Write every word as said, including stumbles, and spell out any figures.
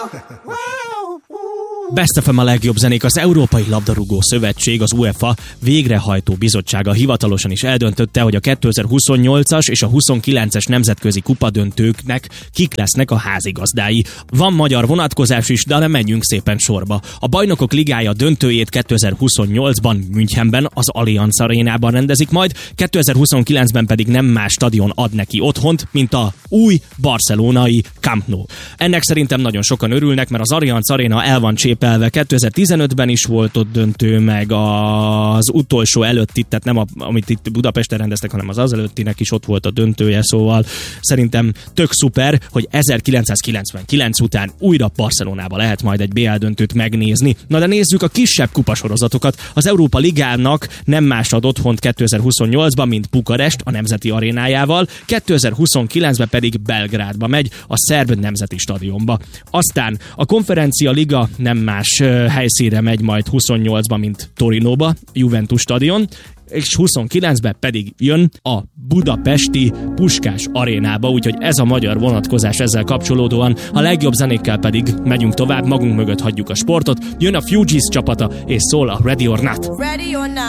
Best ef em a legjobb zenék. Az Európai Labdarúgó Szövetség, az UEFA végrehajtó bizottsága hivatalosan is eldöntötte, hogy a kétezer-huszonnyolcas és a huszonkilences nemzetközi kupadöntőknek kik lesznek a házigazdái. Van magyar vonatkozás is, de nem menjünk szépen sorba. A Bajnokok Ligája döntőjét kétezer-huszonnyolcban Münchenben, az Allianz Arénában rendezik majd, kétezer-huszonkilencben pedig nem más stadion ad neki otthont, mint a új barcelonai Camp Nou. Ennek szerintem nagyon sokan örülnek, mert az Allianz Aréna el van csépelve. kétezer-tizenötben is volt ott döntő, meg az utolsó előtti, tehát nem a, amit itt Budapesten rendeztek, hanem az az előttinek is ott volt a döntője, szóval szerintem tök szuper, hogy ezerkilencszázkilencvenkilenc után újra Barcelonába lehet majd egy bé el döntőt megnézni. Na de nézzük a kisebb kupasorozatokat. Az Európa Ligának nem más ad otthont kétezer-huszonnyolcban, mint Bukarest a Nemzeti Arénájával, kétezer-huszonkilencben pedig Belgrádba megy, a szerb nemzeti stadionba. Aztán a Konferencia Liga nem más helyszínre megy majd huszonnyolcban, mint Torinóba, Juventus stadion, és huszonkilencben pedig jön a budapesti Puskás Arénába, úgyhogy ez a magyar vonatkozás ezzel kapcsolódóan. A legjobb zenékkel pedig megyünk tovább, magunk mögött hagyjuk a sportot, jön a Fugees csapata, és szól a Ready or Not. Ready or not.